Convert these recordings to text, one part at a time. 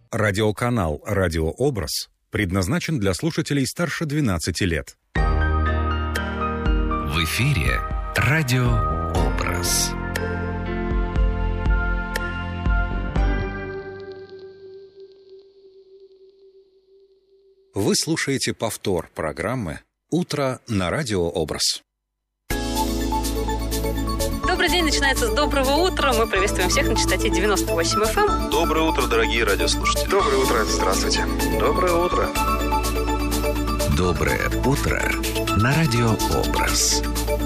Радиоканал «Радиообраз» предназначен для слушателей старше 12 лет. В эфире «Радиообраз». Вы слушаете повтор программы «Утро на Радиообраз». Добрый день, начинается с доброго утра. Мы приветствуем всех на частоте 98 FM. Доброе утро, дорогие радиослушатели. Доброе утро, здравствуйте. Доброе утро. Доброе утро на Радиообраз.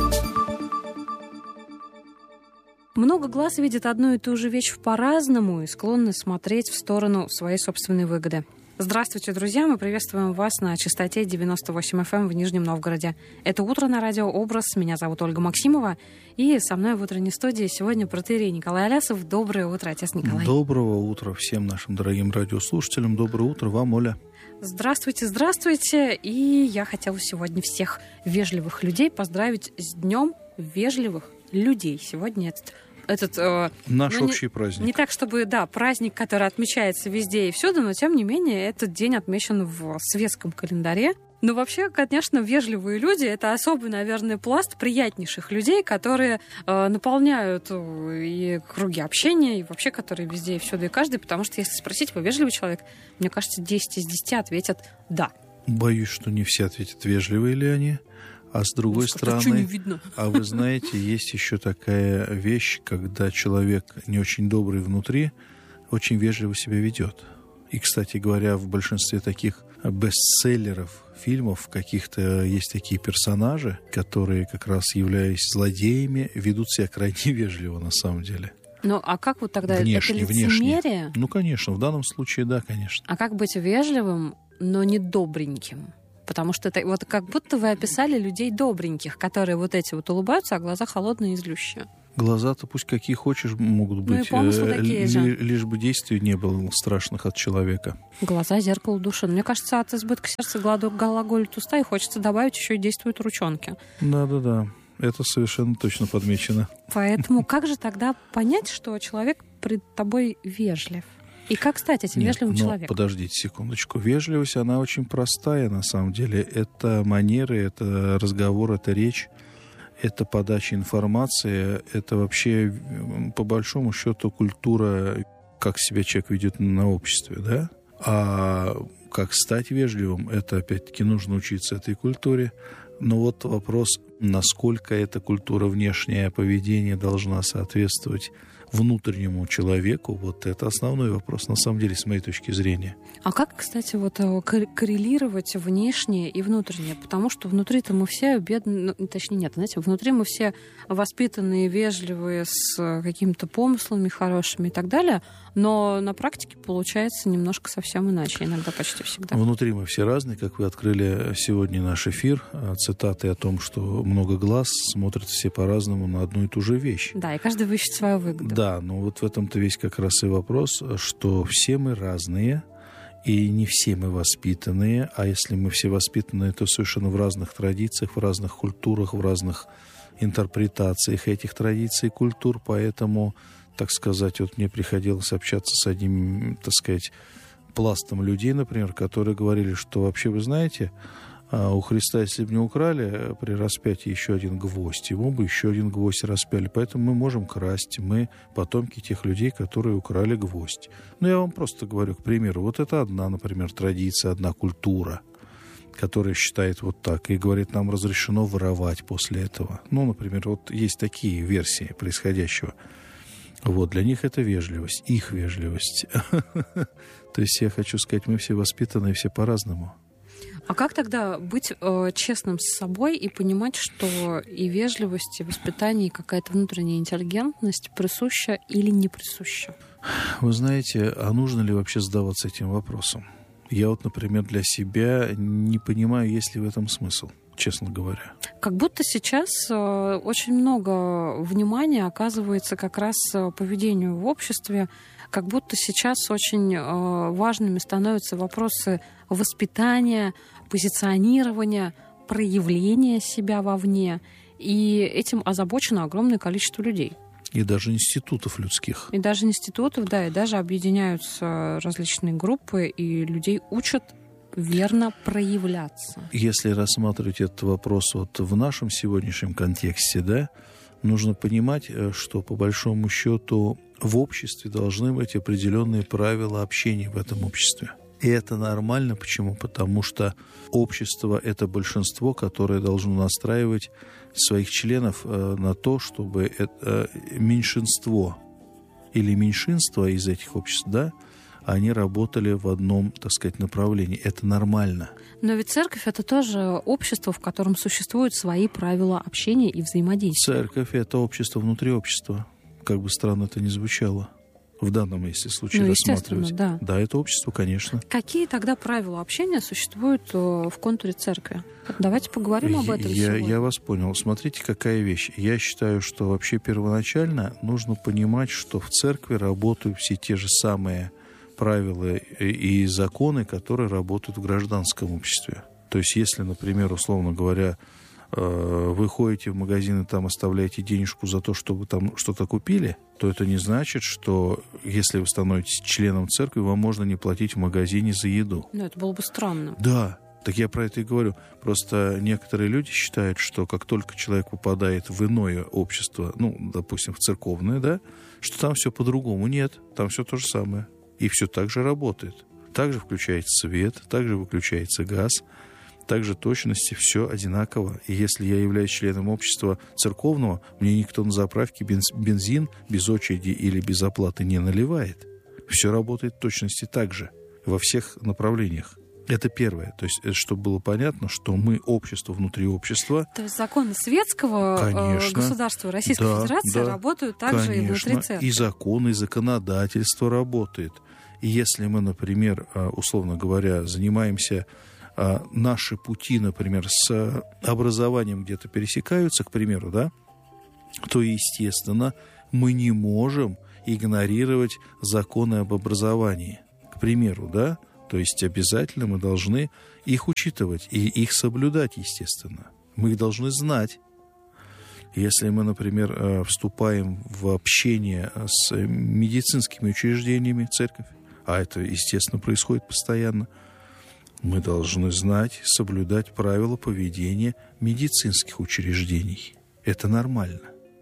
Много глаз видит одну и ту же вещь по-разному и склонны смотреть в сторону своей собственной выгоды. Здравствуйте, друзья! Мы приветствуем вас на частоте 98 FM в Нижнем Новгороде. Это «Утро на Радиообраз». Меня зовут Ольга Максимова. И со мной в утренней студии сегодня протоиерей Николай Алясов. Доброе утро, отец Николай. Доброго утра всем нашим дорогим радиослушателям. Доброе утро вам, Оля. Здравствуйте, здравствуйте. И я хотела сегодня всех вежливых людей поздравить с Днем вежливых людей. Сегодня этот наш общий праздник. Не так, чтобы, праздник, который отмечается везде и всюду, но, тем не менее, этот день отмечен в светском календаре. Но вообще, конечно, вежливые люди — это особый, наверное, пласт приятнейших людей, которые наполняют и круги общения, и вообще, которые везде и всюду и каждый, потому что, если спросить, вы вежливый человек, мне кажется, 10 из 10 ответят «да». Боюсь, что не все ответят, вежливые ли они. А с другой стороны, а вы знаете, есть еще такая вещь, когда человек не очень добрый внутри, очень вежливо себя ведет. И, кстати говоря, в большинстве таких бестселлеров, фильмов каких-то есть такие персонажи, которые, как раз являясь злодеями, ведут себя крайне вежливо на самом деле. Ну, а как вот тогда внешне, это лицемерие? Внешне. Ну, конечно, в данном случае, да, конечно. А как быть вежливым, но не добреньким? Потому что это вот как будто вы описали людей добреньких, которые вот эти вот улыбаются, а глаза холодные и злющие. Глаза-то пусть какие хочешь могут быть, и помыслы такие же. Лишь бы действий не было страшных от человека. Глаза — зеркало души. Мне кажется, от избытка сердца глаголит уста, и хочется добавить, еще и действуют ручонки. Да. Это совершенно точно подмечено. Поэтому как же тогда понять, что человек пред тобой вежлив? И как стать этим вежливым человеком? Подождите секундочку. Вежливость, она очень простая на самом деле. Это манеры, это разговор, это речь, это подача информации, это вообще, по большому счету, культура, как себя человек ведет на обществе, да? А как стать вежливым, это, опять-таки, нужно учиться этой культуре. Но вот вопрос, насколько эта культура, внешнее поведение должна соответствовать внутреннему человеку, вот это основной вопрос, на самом деле, с моей точки зрения. А как, кстати, вот коррелировать внешнее и внутреннее? Потому что внутри-то мы все бедные, точнее нет, знаете, внутри мы все воспитанные, вежливые, с какими-то помыслами хорошими и так далее, но на практике получается немножко совсем иначе, иногда почти всегда. Внутри мы все разные, как вы открыли сегодня наш эфир, цитаты о том, что много глаз смотрят все по-разному на одну и ту же вещь. Да, и каждый ищет свою выгоду. Да, но вот в этом-то весь как раз и вопрос, что все мы разные, и не все мы воспитанные, а если мы все воспитанные, то совершенно в разных традициях, в разных культурах, в разных интерпретациях этих традиций и культур, поэтому, так сказать, вот мне приходилось общаться с одним, так сказать, пластом людей, например, которые говорили, что вообще, вы знаете, у Христа, если бы не украли при распятии еще один гвоздь, ему бы еще один гвоздь распяли. Поэтому мы можем красть, мы потомки тех людей, которые украли гвоздь. Ну, я вам просто говорю, к примеру, вот это одна, например, традиция, одна культура, которая считает вот так и говорит, нам разрешено воровать после этого. Ну, например, вот есть такие версии происходящего. Вот, для них это вежливость, их вежливость. То есть я хочу сказать, мы все воспитанные, все по-разному. А как тогда быть честным с собой и понимать, что и вежливость, и воспитание, и какая-то внутренняя интеллигентность присуща или не присуща? Вы знаете, а нужно ли вообще задаваться этим вопросом? Я вот, например, для себя не понимаю, есть ли в этом смысл, честно говоря. Как будто сейчас очень много внимания оказывается как раз поведению в обществе, как будто сейчас очень важными становятся вопросы воспитания, позиционирования, проявления себя вовне. И этим озабочено огромное количество людей. И даже институтов людских. И даже институтов, да, и даже объединяются различные группы, и людей учат верно проявляться. Если рассматривать этот вопрос вот в нашем сегодняшнем контексте, да, нужно понимать, что по большому счету в обществе должны быть определенные правила общения в этом обществе. И это нормально. Почему? Потому что общество – это большинство, которое должно настраивать своих членов на то, чтобы это меньшинство или меньшинство из этих обществ, да, они работали в одном, так сказать, направлении. Это нормально. Но ведь церковь — это тоже общество, в котором существуют свои правила общения и взаимодействия. Церковь – это общество внутри общества. Как бы странно это ни звучало. В данном, если случае, рассматривать. Да. Да, это общество, конечно. Какие тогда правила общения существуют в контуре церкви? Давайте поговорим об этом сегодня. Я вас понял. Смотрите, какая вещь. Я считаю, что вообще первоначально нужно понимать, что в церкви работают все те же самые правила и законы, которые работают в гражданском обществе. То есть, если, например, условно говоря, вы ходите в магазин и там оставляете денежку за то, чтобы там что-то купили, то это не значит, что если вы становитесь членом церкви, вам можно не платить в магазине за еду. Ну, это было бы странно. Да, так я про это и говорю. Просто некоторые люди считают, что как только человек попадает в иное общество, ну, допустим, в церковное, да, что там все по-другому. Нет, там все то же самое. И все так же работает. Также включается свет, также выключается газ, также точности все одинаково. И если я являюсь членом общества церковного, мне никто на заправке бензин без очереди или без оплаты не наливает. Все работает в точности так же, во всех направлениях. Это первое. То есть, чтобы было понятно, что мы общество внутри общества. То есть законы светского государства Российской Федерации работают также и внутри церкви. И законы, и законодательство работает. И если мы, например, условно говоря, занимаемся, наши пути, например, с образованием где-то пересекаются, к примеру, да, то, естественно, мы не можем игнорировать законы об образовании. К примеру, да, то есть обязательно мы должны их учитывать и их соблюдать, естественно. Мы их должны знать. Если мы, например, вступаем в общение с медицинскими учреждениями, церковь, а это, естественно, происходит постоянно, мы должны знать, соблюдать правила поведения медицинских учреждений. Это нормально.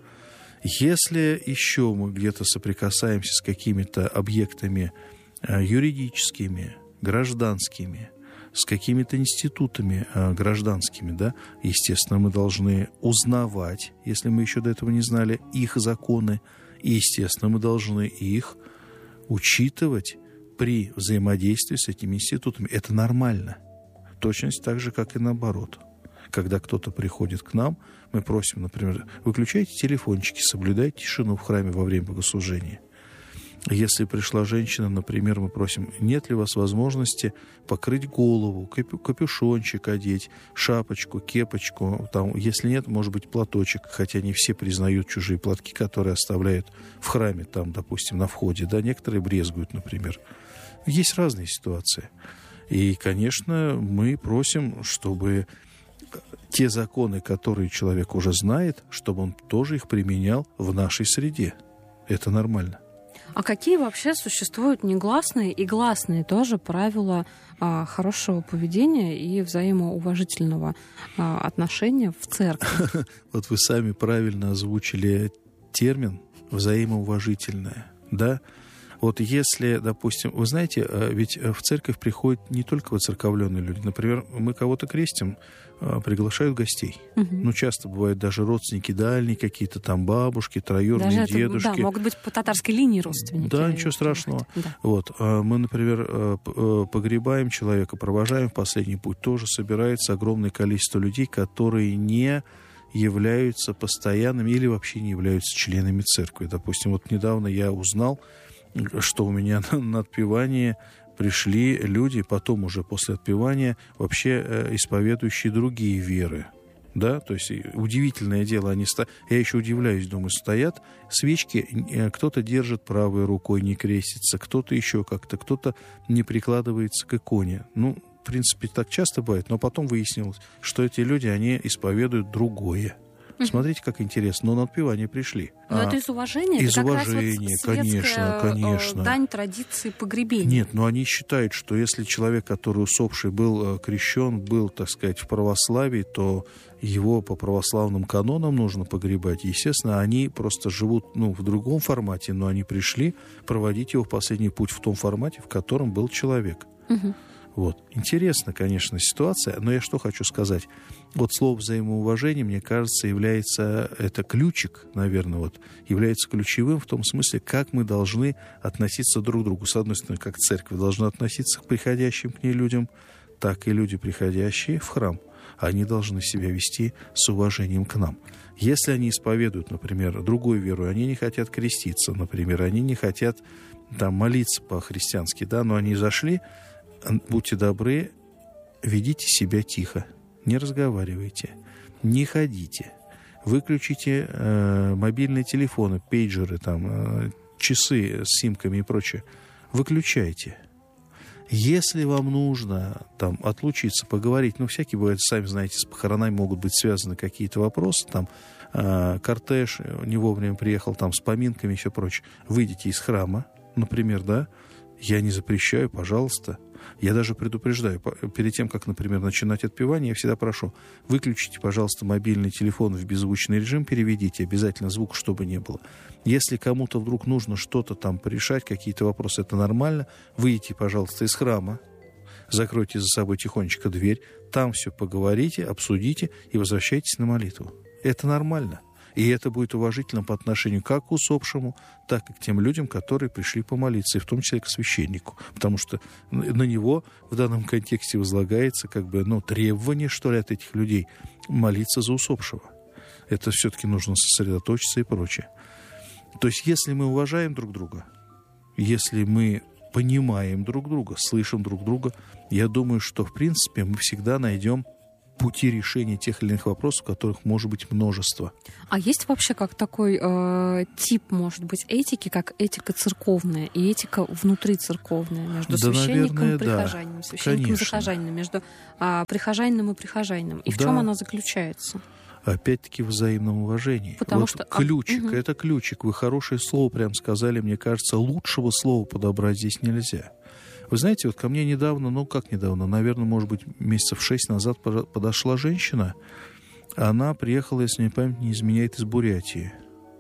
Если еще мы где-то соприкасаемся с какими-то объектами юридическими, гражданскими, с какими-то институтами гражданскими, да, естественно, мы должны узнавать, если мы еще до этого не знали, их законы, и, естественно, мы должны их учитывать при взаимодействии с этими институтами. Это нормально. Точность так же, как и наоборот. Когда кто-то приходит к нам, мы просим, например, выключайте телефончики, соблюдайте тишину в храме во время богослужения. Если пришла женщина, например, мы просим, нет ли у вас возможности покрыть голову, капюшончик одеть, шапочку, кепочку. Там, если нет, может быть, платочек, хотя не все признают чужие платки, которые оставляют в храме, там, допустим, на входе. Да, некоторые брезгуют, например. Есть разные ситуации. И, конечно, мы просим, чтобы те законы, которые человек уже знает, чтобы он тоже их применял в нашей среде. Это нормально. А какие вообще существуют негласные и гласные тоже правила хорошего поведения и взаимоуважительного отношения в церкви? Вот вы сами правильно озвучили термин «взаимоуважительное», да? Вот если, допустим, вы знаете, ведь в церковь приходят не только воцерковленные люди. Например, мы кого-то крестим, приглашают гостей. Угу. Ну, часто бывают даже родственники дальние, какие-то там бабушки, троюродные дедушки. Да, могут быть по татарской линии родственники. Да, ничего страшного. Да. Вот. Мы, например, погребаем человека, провожаем в последний путь. Тоже собирается огромное количество людей, которые не являются постоянными или вообще не являются членами церкви. Допустим, вот недавно я узнал, что у меня на отпевании пришли люди, потом уже после отпевания, вообще исповедующие другие веры. Да? То есть удивительное дело, я еще удивляюсь, думаю, стоят свечки, кто-то держит правой рукой, не крестится, кто-то еще как-то, кто-то не прикладывается к иконе. Ну, в принципе, так часто бывает, но потом выяснилось, что эти люди, они исповедуют другое. Смотрите, как интересно. Но на отпевание пришли. Но это из уважения? Из это как уважения, раз вот конечно. дань традиции погребения. Нет, но они считают, что если человек, который усопший был крещен, был, так сказать, в православии, то его по православным канонам нужно погребать. Естественно, они просто живут в другом формате, но они пришли проводить его в последний путь в том формате, в котором был человек. Вот. Интересно, конечно, ситуация, но я что хочу сказать. Вот слово взаимоуважение, мне кажется, это ключик, наверное, является ключевым в том смысле, как мы должны относиться друг к другу. С одной стороны, как церковь должна относиться к приходящим к ней людям, так и люди, приходящие в храм, они должны себя вести с уважением к нам. Если они исповедуют, например, другую веру, они не хотят креститься, например, они не хотят молиться по-христиански, но они зашли, будьте добры, ведите себя тихо, не разговаривайте, не ходите, выключите мобильные телефоны, пейджеры, часы с симками и прочее, выключайте. Если вам нужно отлучиться, поговорить, всякие бывают, сами знаете, с похоронами могут быть связаны какие-то вопросы, кортеж не вовремя приехал, с поминками и все прочее, выйдите из храма, например, я не запрещаю, пожалуйста. Я даже предупреждаю, перед тем, как, например, начинать отпевание, я всегда прошу, выключите, пожалуйста, мобильный телефон в беззвучный режим, переведите, обязательно звук, чтобы не было. Если кому-то вдруг нужно что-то порешать, какие-то вопросы, это нормально, выйдите, пожалуйста, из храма, закройте за собой тихонечко дверь, там все поговорите, обсудите и возвращайтесь на молитву. Это нормально. И это будет уважительно по отношению как к усопшему, так и к тем людям, которые пришли помолиться, и в том числе и к священнику. Потому что на него в данном контексте возлагается требование, что ли, от этих людей молиться за усопшего. Это все-таки нужно сосредоточиться и прочее. То есть, если мы уважаем друг друга, если мы понимаем друг друга, слышим друг друга, я думаю, что, в принципе, мы всегда найдем пути решения тех или иных вопросов, которых может быть множество. А есть вообще как такой тип, может быть, этики, как этика церковная и этика внутрицерковная между священником и прихожанином, священником и захожанином, между прихожанином и прихожанином? И в чем она заключается? Опять-таки в взаимном уважении. Потому что ключик, это ключик. Вы хорошее слово прям сказали, мне кажется, лучшего слова подобрать здесь нельзя. Вы знаете, ко мне недавно, наверное, может быть, месяцев 6 назад подошла женщина. Она приехала, если мне память не изменяет, из Бурятии.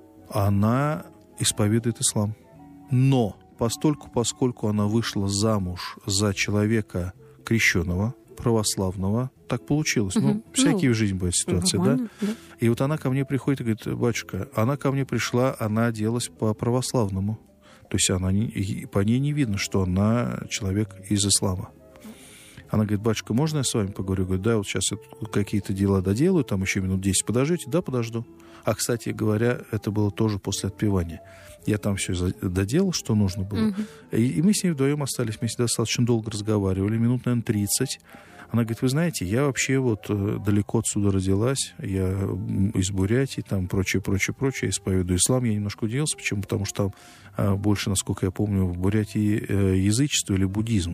Она исповедует ислам. Но поскольку она вышла замуж за человека крещеного, православного, так получилось. Всякие в жизни бывают ситуации, да? И она ко мне приходит и говорит: батюшка, она ко мне пришла, она оделась по-православному. То есть по ней не видно, что она человек из ислама. Она говорит: батюшка, можно я с вами поговорю? Говорю: да, сейчас я тут какие-то дела доделаю, еще минут 10 подождите. Да, подожду. А, кстати говоря, это было тоже после отпевания. Я там все доделал, что нужно было. И мы с ней вдвоем остались вместе, достаточно долго разговаривали, минут, наверное, 30. Она говорит: вы знаете, я вообще далеко отсюда родилась, я из Бурятии, прочее, исповедую ислам. Я немножко удивился, почему? Потому что там больше, насколько я помню, в Бурятии язычество или буддизм.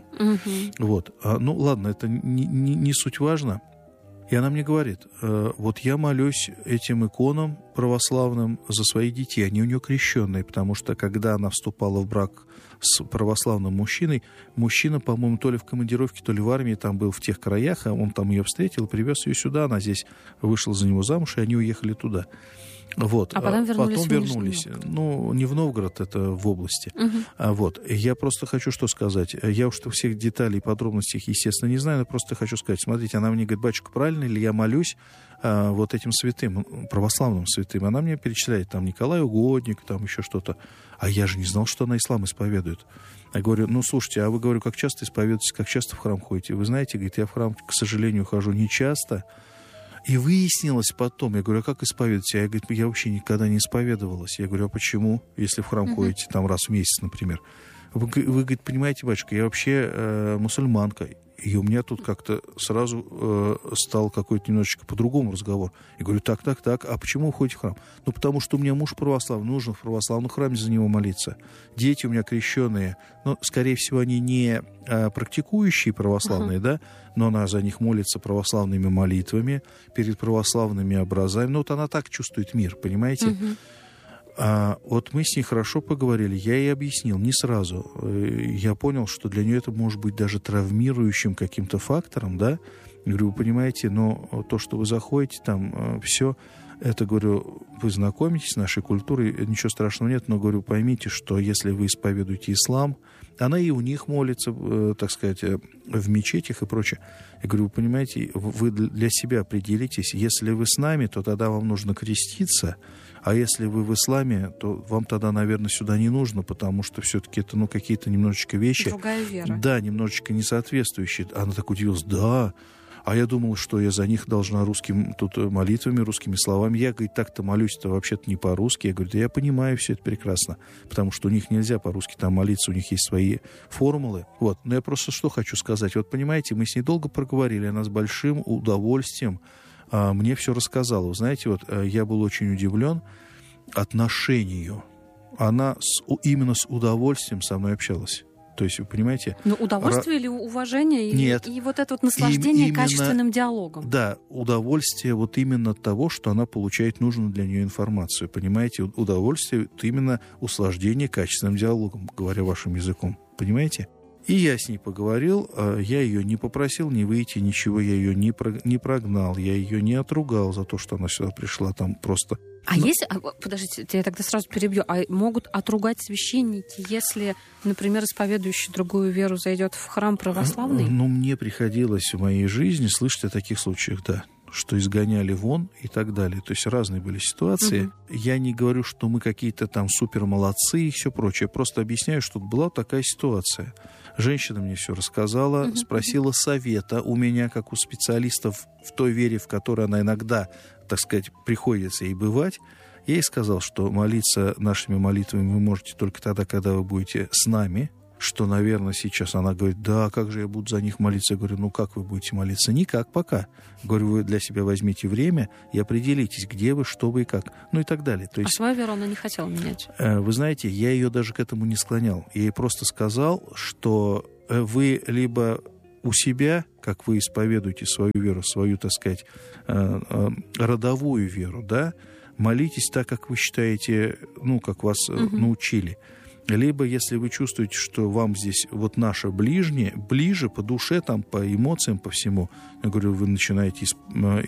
Ладно, это не суть важно. И она мне говорит: я молюсь этим иконам православным за своих детей, они у нее крещенные, потому что когда она вступала в брак с православным мужчиной, мужчина, по-моему, то ли в командировке, то ли в армии был в тех краях, а он там ее встретил, привез ее сюда, она здесь вышла за него замуж, и они уехали туда. А потом вернулись. Не в Новгород, это в области. Я просто хочу что сказать. Я уж всех деталей и подробностей, естественно, не знаю, но просто хочу сказать. Смотрите, она мне говорит: батюшка, правильно ли я молюсь этим святым, православным святым? Она мне перечисляет Николай Угодник, еще что-то. А я же не знал, что она ислам исповедует. Я говорю: слушайте, а вы, говорю, как часто исповедуетесь, как часто в храм ходите? Вы знаете, говорит, я в храм, к сожалению, хожу не часто. И выяснилось потом, я говорю: а как исповедуете? Я говорю: я вообще никогда не исповедовалась. Я говорю: а почему, если в храм ходите раз в месяц, например? Вы говорите, понимаете, батюшка, я вообще мусульманка. И у меня тут как-то сразу стал какой-то немножечко по-другому разговор. Я говорю, так, а почему вы ходите в храм? Ну, потому что у меня муж православный, нужно в православном храме за него молиться. Дети у меня крещеные, но, скорее всего, они не практикующие православные, да, но она за них молится православными молитвами, перед православными образами. Ну, вот она так чувствует мир, понимаете? Вот мы с ней хорошо поговорили, я ей объяснил, не сразу. Я понял, что для нее это может быть даже травмирующим каким-то фактором, да. Я говорю, вы понимаете, но то, что вы заходите там, все, это, говорю, вы знакомитесь с нашей культурой, ничего страшного нет, но, говорю, поймите, что если вы исповедуете ислам, она и у них молится, так сказать, в мечетях и прочее. Я говорю, вы понимаете, вы для себя определитесь, если вы с нами, то тогда вам нужно креститься, а если вы в исламе, то вам тогда, наверное, сюда не нужно, потому что все-таки это, ну, какие-то немножечко вещи... Другая вера. Да, немножечко несоответствующие. Она так удивилась, да, а я думал, что я за них должна русским тут молитвами, русскими словами. Я, говорит, так-то молюсь-то вообще-то не по-русски. Я говорю, да я понимаю все это прекрасно, потому что у них нельзя по-русски там молиться, у них есть свои формулы. Вот, но я просто что хочу сказать. Вот, понимаете, мы с ней долго проговорили, она с большим удовольствием мне все рассказала. Вы знаете, вот я был очень удивлен отношению. Она именно с удовольствием со мной общалась. То есть, вы понимаете... Но удовольствие или уважение? Нет. И вот это вот наслаждение именно, качественным диалогом? Да, удовольствие вот именно от того, что она получает нужную для нее информацию. Понимаете, удовольствие — это именно услаждение качественным диалогом, говоря вашим языком. Понимаете? И я с ней поговорил, я ее не попросил не выйти, ничего, я ее не прогнал, я ее не отругал за то, что она сюда пришла, там просто... Если... Подождите, я тогда сразу перебью. А могут отругать священники, если, например, исповедующий другую веру зайдет в храм православный? Ну, мне приходилось в моей жизни слышать о таких случаях, да, что изгоняли вон и так далее. То есть разные были ситуации. Я не говорю, что мы какие-то там супер молодцы и все прочее. Я просто объясняю, что была такая ситуация. Женщина мне все рассказала, спросила совета у меня, как у специалистов в той вере, в которой она иногда, так сказать, приходится ей бывать. Я ей сказал, что молиться нашими молитвами вы можете только тогда, когда вы будете с нами. Что, наверное, сейчас она говорит, да, как же я буду за них молиться? Я говорю, ну как вы будете молиться? Никак пока. Говорю, вы для себя возьмите время и определитесь, где вы, что вы и как. Ну и так далее. То есть, свою веру она не хотела менять? Вы знаете, я ее даже к этому не склонял. Я ей просто сказал, что вы либо у себя, как вы исповедуете свою веру, свою, так сказать, родовую веру, да, молитесь так, как вы считаете, ну, как вас научили. Либо, если вы чувствуете, что вам здесь вот наше ближнее, ближе по душе, там, по эмоциям, по всему, я говорю, вы начинаете